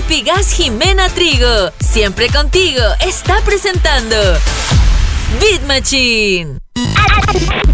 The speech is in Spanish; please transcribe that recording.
Multigas Jimena Trigo, siempre contigo, está presentando Beat Machine.